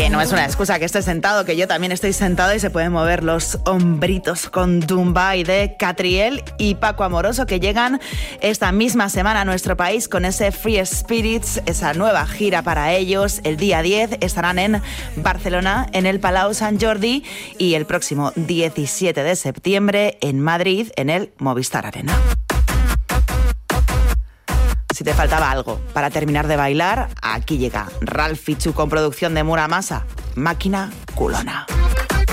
Que no es una excusa que esté sentado, que yo también estoy sentado y se pueden mover los hombritos con Dumbai de Catriel y Paco Amoroso, que llegan esta misma semana a nuestro país con ese Free Spirits, esa nueva gira para ellos. El día 10 estarán en Barcelona, en el Palau Sant Jordi, y el próximo 17 de septiembre en Madrid, en el Movistar Arena. Si te faltaba algo para terminar de bailar, aquí llega Ralph Fichu con producción de Muramasa, Máquina Culona.